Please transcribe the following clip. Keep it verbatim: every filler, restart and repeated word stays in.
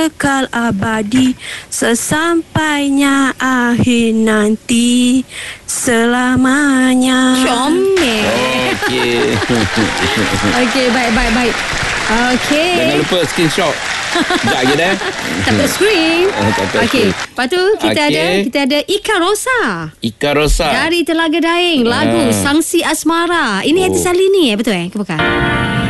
kekal abadi sesampainya akhir nanti selamanya. Comel. Okey. Okey, baik, baik, baik. Okey. Jangan lupa screenshot. Sekejap lagi dah. Tak ada screen. Okey. Lepas tu kita Okey. ada kita ada Ika Rosa. Ika Rosa. Dari Telaga Daeng. Lagu Ah. Sangsi Asmara. Ini Oh. Hati Salini eh, betul eh? Ke bukan?